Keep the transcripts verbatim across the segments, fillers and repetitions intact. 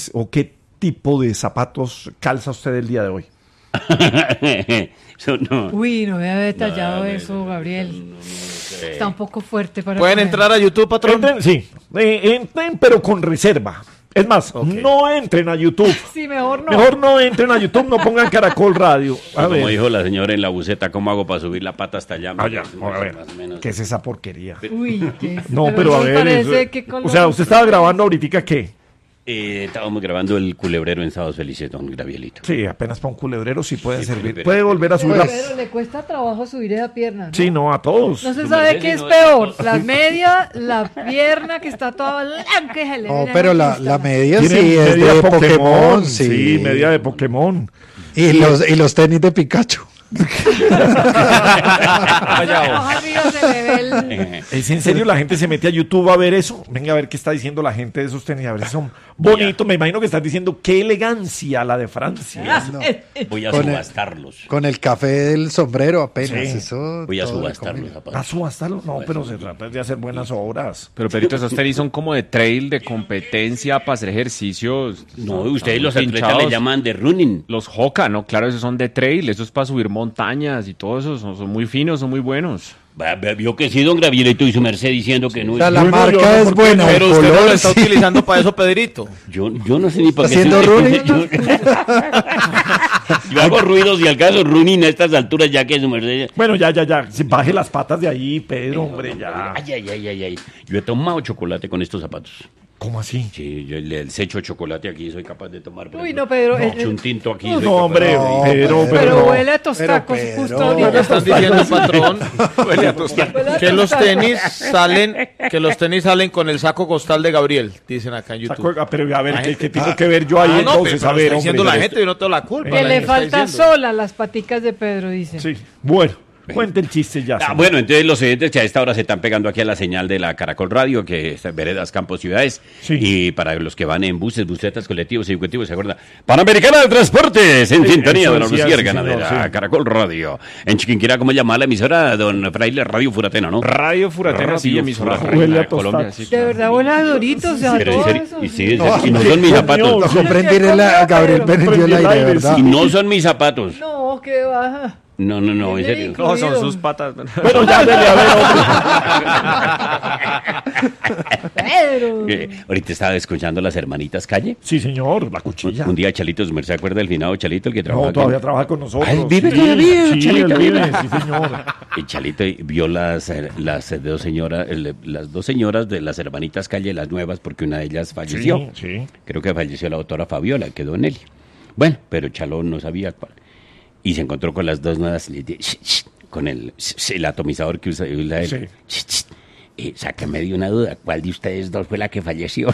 es o qué tipo de zapatos calza usted el día de hoy? Eso no. Uy, no me había detallado No, eso, no, Gabriel. no, no, no sé. Está un poco fuerte para ¿Pueden poner. entrar a YouTube, patrón? Entren, sí, eh, entren, pero con reserva. Es más, Ok. no entren a YouTube. Sí, mejor no. Mejor no entren a YouTube, no pongan Caracol Radio. A Como ver, dijo la señora en la buceta, ¿cómo hago para subir la pata hasta allá? Ah, ya, Más a ver, o menos. ¿qué es esa porquería? Uy, ¿qué es? No, pero a me ver, parece eso- que con o sea, los- usted estaba grabando ahorita, ¿qué? Eh, estábamos grabando el culebrero en Sábados Felices, don Gravielito. Sí, apenas para un culebrero sí puede Sí, servir. pero- Puede volver a subir la... Pero le cuesta trabajo subir esa pierna, ¿no? Sí, no, a todos. No se Su sabe merced, qué si es no- peor, la media, la pierna que está toda blanca y se le No, ve pero la, vista. la media Tiene sí es media de Pokémon, sí. sí, media de Pokémon. Y los, y los tenis de Pikachu. Más arriba se le ve el... ¿Es en serio la gente se mete a YouTube a ver eso? Venga a ver qué está diciendo la gente de esos tenis, a ver si son bonitos. Me imagino que estás diciendo qué elegancia la de Francia. No, Voy a Con el- subastarlos. con el café del sombrero apenas. Sí. Eso Voy a todo subastar le los combina. ¿A zapatos. subastarlo? No, pero se trata de hacer buenas obras. Pero, Perito, esos tenis son como de trail, de competencia, para hacer ejercicios. No, ustedes los Pinchados. atletas le llaman de running. Los Hoka, ¿no? Claro, esos son de trail, esos es para subir montañas y todo eso, son, son muy finos, son muy buenos. Va- va- Vio que sí, don Gravielito y su merced diciendo que no O sea, es... la Bueno, yo marca no, es porque buena, Pero el usted no color lo está sí. utilizando para eso, Pedrito. Yo, yo no sé ni para qué... ¿Haciendo se- running? yo, yo hago ruidos y al caso running a estas alturas ya que su merced... Bueno, ya, ya, ya. Si baje las patas de ahí, Pedro, hombre, ya. Ay, ay, ay, ay, ay. Yo he tomado chocolate con estos zapatos. ¿Cómo así? Sí, yo el, el secho de chocolate aquí soy capaz de tomar. por Uy, ejemplo. no, Pedro, No, eh, un tinto aquí. No, soy capaz hombre, de- No, Pedro, pero- Pero Pedro. huele a tostacos Pero, justo Pedro, ahorita. ¿Qué están diciendo, patrón? Huele a tostado. Huele a Que los tostacos. tenis salen, que los tenis salen con el saco costal de Gabriel, dicen acá en YouTube. Saco- ah, Pero a ver, ¿qué, qué tengo que ver yo ahí Ah, no, entonces? pero A ver, está diciendo hombre. la gente, yo no tengo la culpa. Que la le gente está falta diciendo. sola las paticas de Pedro, dice. Sí, bueno, cuente el chiste ya. Ah, señor. bueno, entonces los oyentes que a esta hora se están pegando aquí a la señal de la Caracol Radio, que es Veredas, Campos, Ciudades. Sí. Y para los que van en buses, busetas, colectivos, ejecutivos, ¿se acuerda? Panamericana de Transportes, en Sí, sintonía eso de la decía, Luciérgana sí, de señor, la sí. Caracol Radio. En Chiquinquirá, ¿cómo llama la emisora? Don Fraile, Radio Furatena, ¿no? Radio Furatena, sí, Radio emisora Furatena. reina Huele a de Colombia, tostado. sí, De claro. verdad, huele a Doritos, a Pero en todo serio, eso. y, sí, No, y no qué son mis coño. zapatos. No comprendí la Gabriel prendió el Prendí el aire, aire, ¿verdad? Y no son mis zapatos. No, qué baja. No, no, no, en Viene serio. No, son incluido. sus patas. Bueno, ya, dele, a ver, hombre. Pedro. Eh, ahorita estaba escuchando las hermanitas Calle. Sí, señor, la cuchilla. Un día Chalito, ¿su merced se acuerda del finado Chalito, el que trabaja No, aquí? todavía trabaja con nosotros. Ah, ¿él vive sí, todavía, Sí, Chalito, él vive, vive? sí, señor. Y Chalito vio las, eh, las eh, dos señoras, el- las dos señoras de las hermanitas Calle, las nuevas, porque una de ellas falleció. Sí, sí. Creo que falleció la doctora Fabiola, quedó en él. Bueno, pero Chalón no sabía cuál. Y se encontró con las dos nuevas, y le dice, "Shh, shh", con el, shh, el atomizador que usa, usa él. Sí. "Shh, shh". Eh, sáqueme de una duda, ¿cuál de ustedes dos fue la que falleció?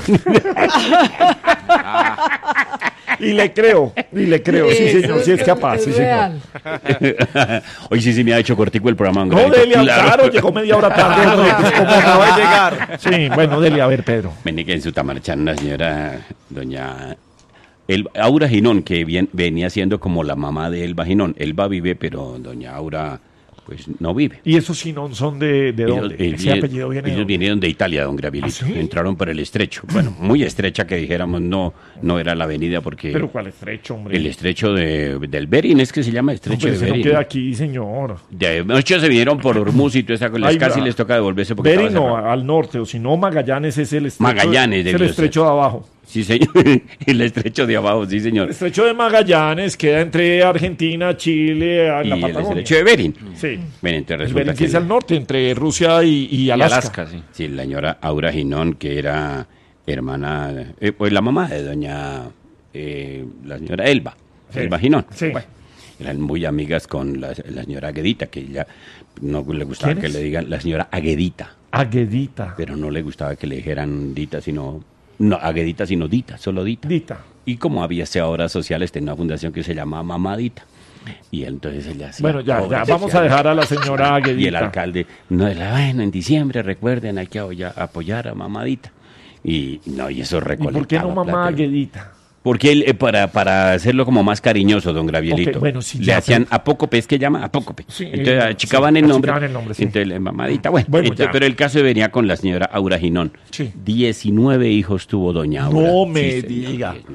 Y le creo, y le creo, sí, Eso señor, sí es capaz, es sí, señor. real. Hoy sí se me ha hecho cortico el programa. No, Gabrielito. Delia, claro, llegó media hora tarde. hombre, pues, ¿cómo acaba de llegar? Sí, bueno, Delia, a ver, Pedro. Vení que en su tamarchán una señora, doña El, Aura Ginón, que bien- venía siendo como la mamá de Elba Ginón. Elba vive, pero doña Aura, pues, no vive. ¿Y esos sí no son de, de Ellos- dónde? ellos- Ese apellido viene de ellos dónde? vinieron de Italia, don Gravielito. ¿Ah, sí? Entraron por el estrecho. Bueno, muy estrecha que dijéramos, no no era la avenida porque... Pero ¿cuál estrecho, hombre? el estrecho de, del Berin, es que se llama estrecho Hombre, de ese no Berin. queda aquí, señor. De muchos se vinieron por Hormuz y toda esa cosa. Ay, Casi va. les toca devolverse porque Bering estaba no, cerrado. al norte, o si no, Magallanes es el estrecho. Magallanes es el debió estrecho ser. de abajo. Sí, señor. El estrecho de abajo, sí, El señor. estrecho de Magallanes queda entre Argentina, Chile, a Y la el Patagonia. estrecho de Berin. Sí. Bueno, entonces El resulta Bering sí que... es al norte, entre Rusia y, y Y Alaska. Alaska, sí. Sí, la señora Aura Ginón, que era hermana, eh, pues la mamá de doña, eh, la señora Elba, Sí. Elba Ginón. Sí. Bueno, eran muy amigas con la, la señora Aguedita, que ella no le gustaba ¿Quién que es? le digan la señora Aguedita, Aguedita. pero no le gustaba que le dijeran Dita, sino, no, Aguedita, sino Dita, solo Dita. Dita. Y como había ese obras sociales, tenía una fundación que se llamaba Mamadita. Y entonces ella hacía Bueno, ya, ya, obras vamos a sociales. dejar a la señora Aguedita. Y el alcalde, no, la bueno, en diciembre, recuerden, hay que apoya- apoyar a Mamadita. Y no, y eso ¿Y recolectaba por qué no mamá plata. Aguedita? Porque él, eh, para, para hacerlo como más cariñoso, don Gravielito, Ok, bueno, sí, le ya, hacían pero- apócope, es que llama apócope. Sí, Entonces eh, achicaban sí, el nombre. achicaban el nombre, sí. Entonces, eh, Mamadita, bueno. Bueno, entonces, ya. pero el caso venía con la señora Aura Ginón. Sí. diecinueve hijos tuvo doña Aura. No me señor, diga.